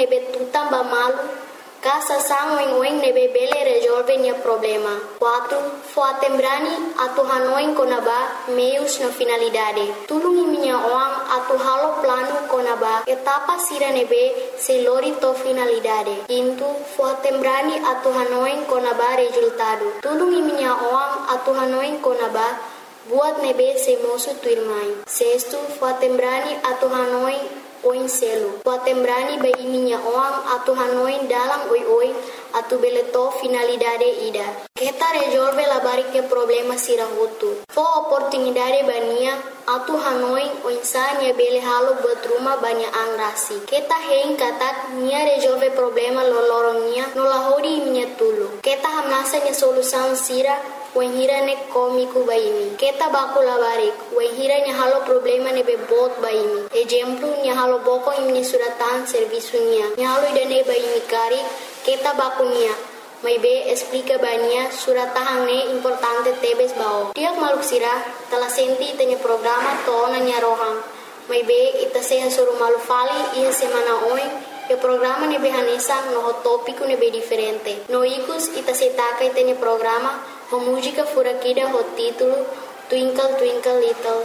nebe tutamba malu. Casa sang oing nebe bele resolve nia problema. 4. Foatembrani atu hanoing konaba meius na finalidade. Tulungi minha oang atu halo plano konaba etapa sira nebe selori to finalidade. 5. Foatembrani atu hanoing konaba resultado. Tulungi minha oang atu hanoing konaba buat nebe se mosu tuirmai. 6. Foatembrani atu hanoing oin selo. Foatembrani ba iminya oang atu hanoin dalam oi atu beleto finalidade ida. Kita resolve la barike problema sira hutu. Fo oportunidade bania atu hanoin oin sanya bele halo buat rumah banyak angrasi. Kita hein katak nia resolve problema loloronia nolahodi iminya tulu. Kita hamnasa nya solusan sira wahira ne komiku baimi. Kita baku labarik. Wahira nya halo problema ne bebot baimi. Exemplu nya halo boko imni suratan servisunya. Nya halo idane baimi kari. Kita baku nya. Mai be explica bania suratahang ne importante tebes bao. Tiak maluk sira telah senti tanya programa tona nya rohang. Mai be ita seha suruh malu fali iya semana oing. E programa ne be hanesa no topico ne be diferente. No ikus ita setaka itanya programa. A música furaquida o título Twinkle Twinkle Little